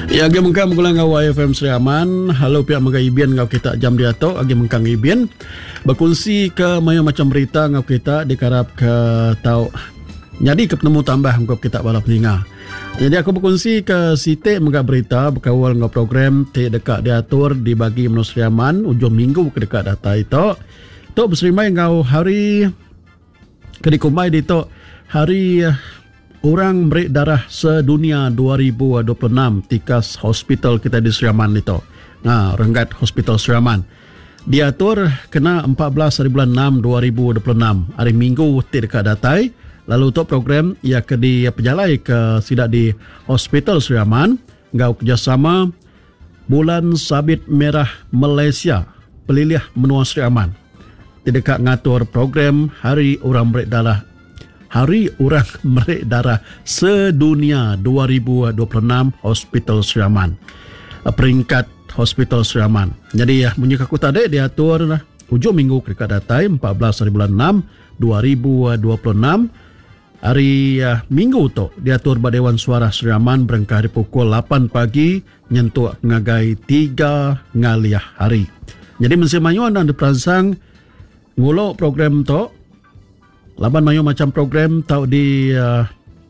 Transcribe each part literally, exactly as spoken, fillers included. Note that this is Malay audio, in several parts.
Ya, agi mengkang menggulang ngau F M Sri Aman. Halo pihak mga ibian ngau kita jam dia tu agi mengkang ibian berkongsi ke maya macam berita ngau kita dikarap ke tau jadi ke penemu tambah ngau kita bala peninga. Jadi aku berkongsi ke site mga berita berkawal ngau program te dekat diatur dibagi menu Sri Aman ujung minggu ke dekat data itu. Tu berserimai ngau hari kedikumai di tu hari orang merik darah sedunia dua ribu dua puluh enam tikas hospital kita di Sri Aman itu. Nah, Renggat Hospital Sri Aman. Diatur kena empat belas hari bulan enam dua ribu dua puluh enam. Hari Minggu tidak datai. Lalu untuk program ia ke di pejalai ke sidak di Hospital Sri Aman. Ngau kerjasama Bulan Sabit Merah Malaysia Peliliah Menua Sri Aman. Tidak ngatur program Hari Orang Merik Darah Hari Orang Merik Darah Sedunia dua ribu dua puluh enam Hospital Sri Aman. Peringkat Hospital Sri Aman. Jadi ya, bunyi kaku tadi diatur hujung minggu dekat datai empat belas hari bulan enam dua ribu dua puluh enam. Hari uh, minggu tu diatur pada Dewan Suara Sri Aman berangkat dari pukul lapan pagi nyentuh ngagai tiga ngaliah hari. Jadi mesti mayuan dan diperansang ngulok program tu laban mayu macam program tau di uh,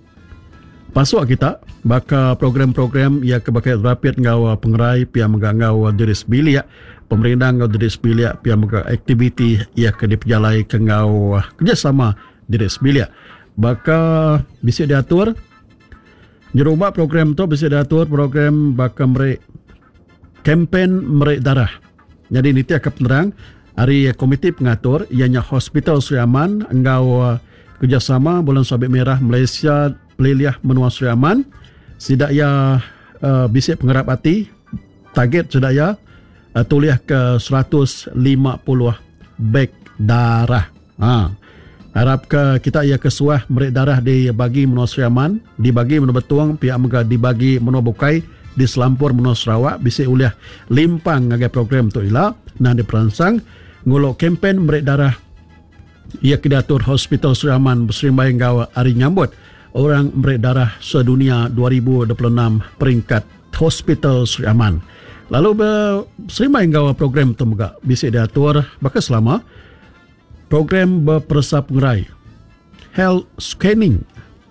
pasuk kita baka program-program ia kebakai rapid ngau pengerai pia megangau diris bilik pemerintah ngau diris bilik pia mega aktiviti ia ke diperjalai ke ngau kerjasama diris bilik baka bisa diatur jerubah program tu bisa diatur program baka merik kempen merik darah. Jadi ini tiap penerang hari komiti pengatur ianya Hospital Sri Aman engkau kerjasama Bulan Sabit Merah Malaysia Peliliah Menua Sri Aman sidak ya uh, bisik pengerap hati target sidak ya uh, tuliah ke seratus lima puluh beg darah. Ha. Harap ke kita ya kesuah merik darah dibagi Menua Sri Aman dibagi Menua Betuang pihak mega dibagi Menua Bukai di Selampur Menua Sarawak bisik uliah limpang ngagai program tu ila nah diperansang ngulok kempen merik darah ia kedatur Hospital Sri Aman berserimbai ngau hari nyambut orang merik darah sedunia dua ribu dua puluh enam peringkat Hospital Sri Aman. Lalu berserimbai ngau program tu juga bisa diatur bakal selama program berperesap pengerai health scanning.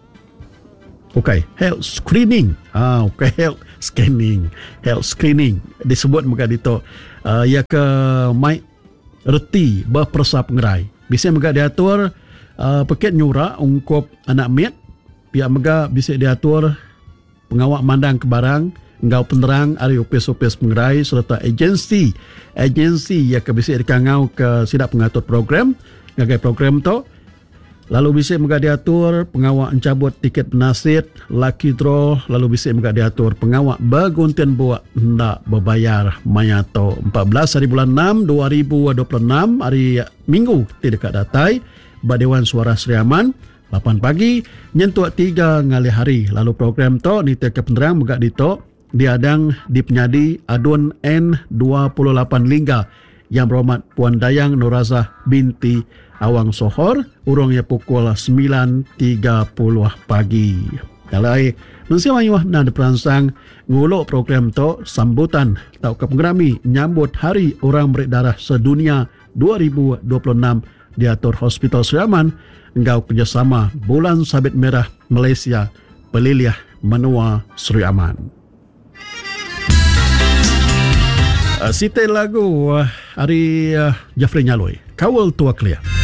Okey, health screening. Ah, okey, health scanning, health screening disebut muka dito. Uh, ia ke mai reti berperesap pengerai. Bisa mega diatur uh, paket nyura ungkop anak mit. Pihak mega bisa diatur pengawak mandang ke barang, ngau penerang ari opis-opis pengerai serta agensi. Agensi ia ke bisa dikangau ke sidak pengatur program, ngagai program tu. Lalu bisa mega diatur pengawak encabut tiket penasit, lucky draw, lalu bisa mega diatur pengawak berguntian buat hendak berbayar mayato empat belas hari bulan enam dua ribu dua puluh enam hari Minggu tidak datai Badewan Suara Sri Aman lapan pagi nyentuh tiga ngali hari. Lalu program to ni ke penerang mega dito diadang di penyadi adun N dua puluh lapan Lingga yang berhormat Puan Dayang Nurazah binti Awang Sohor urungnya pukul sembilan tiga puluh pagi. Kalai mesti mayuh na diperansang ngulok program to sambutan tau ke pengerami nyambut Hari Orang Merik Darah Sedunia dua ribu dua puluh enam diatur Hospital Sri Aman engkau kerjasama Bulan Sabit Merah Malaysia Peliliah Menua Sri Aman. Uh, Site lagu uh, hari uh, Jeffrey Nyaloi Kawal Tua Clear.